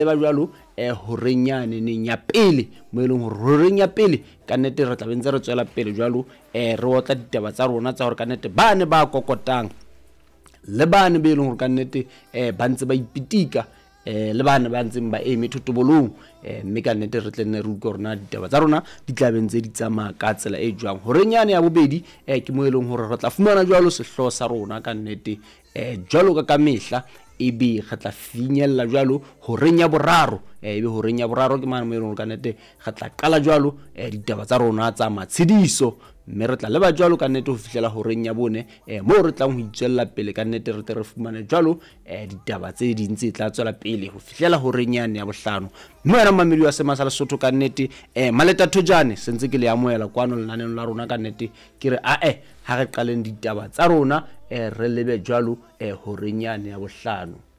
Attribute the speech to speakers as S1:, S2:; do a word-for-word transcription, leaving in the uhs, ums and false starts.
S1: ba jwalo eh horeng yane neng ya pele mo eleng hore horeng ya pele ka nnete re tla bentse re tswela pele jwalo eh re otla ditaba tsa rona tsa hore ka nnete bane ba kokotang le bane be eleng hore ka nnete eh ba ntse ba ipitika eh le bane ba ntseng ba eme thotobolong eh mme ka nnete re tle nne re utlwe rona ditaba tsa rona di tla bentse di tsamaya ka tsela e jwang horeng yane ya bobedi eh ke mo eleng hore re tla fumana jwalo sehloho sa rona ka nnete eh jwalo ka ka mehla ebe re tla finyella jwalo horeng ya boraro eh ebe horeng ya boraro ke mane mo eleng ka nnete re tla qala jwalo eh ditaba tsa rona tsa matshediso mme re tla leba jwalo ka nnete ho fihlela horeng ya bone eh mo re tlang ho itswella pele ka nnete re tle re fumane jwalo eh ditaba tse ding tse tla tswela pele ho fihlela horeng yane ya bohlano mme wena mamedi wa sema sa Lesotho ka nnete eh Maleta Thojane sentse ke le amohela kwano lenaneng la rona ka nnete ke re a eh ha re qaleng ditaba tsa rona eh re lebe jwalo eh horeng yane ya bohlano.